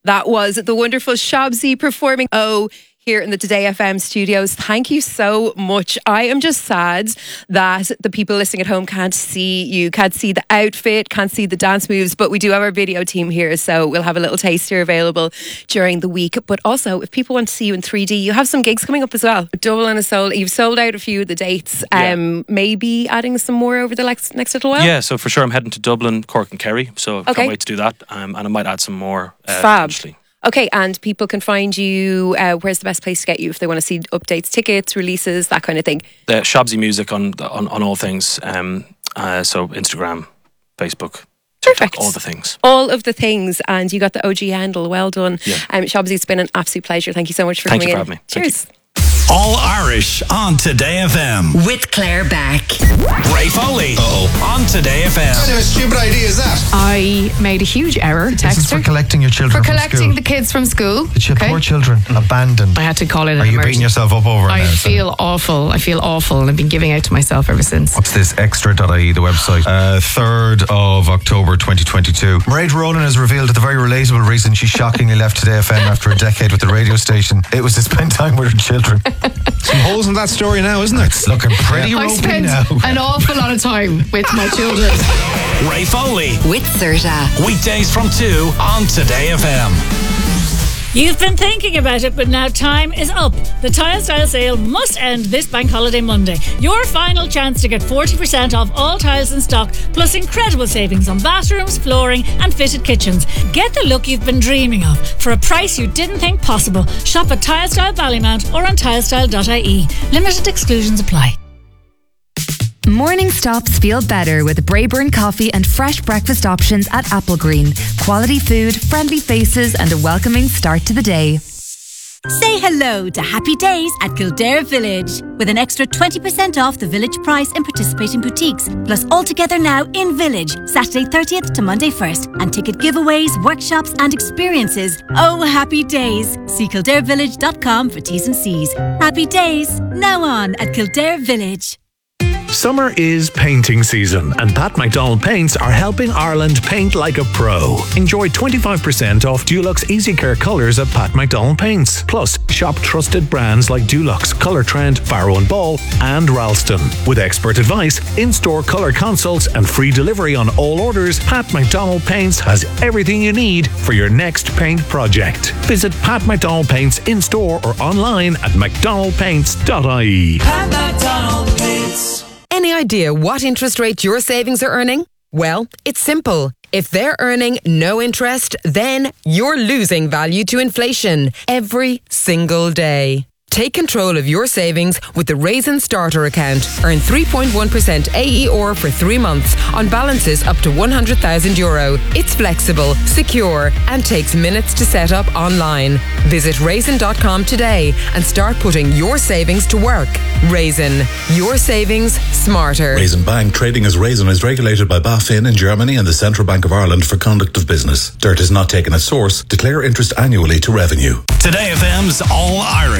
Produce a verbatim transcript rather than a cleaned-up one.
That was the wonderful Shabzy performing Oh here in the Today F M studios. Thank you so much. I am just sad that the people listening at home can't see you, can't see the outfit, can't see the dance moves, but we do have our video team here, so we'll have a little taster available during the week. But also, if people want to see you in three D, you have some gigs coming up as well. Dublin is sold. You've sold out a few of the dates. Yeah. Um, maybe adding some more over the next, next little while? Yeah, so for sure I'm heading to Dublin, Cork and Kerry, so I Okay. can't wait to do that. Um, and I might add some more uh, Fab. eventually. Okay, and people can find you. Uh, where's the best place to get you if they want to see updates, tickets, releases, that kind of thing? The Shabzy music on, on on all things. Um, uh, so Instagram, Facebook, Perfect. all the things. All of the things, and you got the O G handle. Well done. Yeah. Um, Shabzy, it's been an absolute pleasure. Thank you so much for Thank coming you for in. having me. Thank Cheers. All Irish on Today F M. With Claire Beck. Ray Foley on Today F M. What kind of a stupid idea is that? I made a huge error. This is Text her. for collecting your For children from collecting school. the kids from school. The ch- Okay. poor children abandoned. I had to call it an Are you emergency. beating yourself up over it I now? feel awful. I feel awful, and I've been giving out to myself ever since. What's this? Extra dot I E, the website. Uh, third of October twenty twenty-two. Mairead Ronan has revealed the very relatable reason she shockingly left Today F M after a decade with the radio station. It was to spend time with her children. Some holes in that story now, isn't it? It's looking pretty I ropey spent now. an awful lot of time with my children. Ray Foley. With Serta. Weekdays from two on Today F M. You've been thinking about it, but now time is up. The Tile Style sale must end this Bank Holiday Monday. Your final chance to get forty percent off all tiles in stock, plus incredible savings on bathrooms, flooring and fitted kitchens. Get the look you've been dreaming of for a price you didn't think possible. Shop at Tile Style Ballymount or on tilestyle dot I E. Limited exclusions apply. Morning stops feel better with Brayburn coffee and fresh breakfast options at Applegreen. Quality food, friendly faces and a welcoming start to the day. Say hello to Happy Days at Kildare Village with an extra twenty percent off the village price in participating boutiques. Plus all together now in Village, Saturday thirtieth to Monday first. And ticket giveaways, workshops and experiences. Oh, Happy Days. See kildare village dot com for T's and C's. Happy Days, now on at Kildare Village. Summer is painting season, and Pat McDonald Paints are helping Ireland paint like a pro. Enjoy twenty-five percent off Dulux Easy Care colours at Pat McDonald Paints. Plus, shop trusted brands like Dulux, Colour Trend, Farrow and Ball, and Ralston. With expert advice, in-store colour consults, and free delivery on all orders, Pat McDonald Paints has everything you need for your next paint project. Visit Pat McDonald Paints in-store or online at mcdonald paints dot I E. Pat McDonald Paints. Any idea what interest rate your savings are earning? Well, it's simple. If they're earning no interest, then you're losing value to inflation every single day. Take control of your savings with the Raisin Starter account. Earn three point one percent A E R for three months on balances up to one hundred thousand euro. It's flexible, secure, and takes minutes to set up online. Visit raisin dot com today and start putting your savings to work. Raisin, your savings smarter. Raisin Bank, trading as Raisin, is regulated by BaFin in Germany and the Central Bank of Ireland for conduct of business. Dirt is not taken at source. Declare interest annually to revenue. Today F M's All Irish.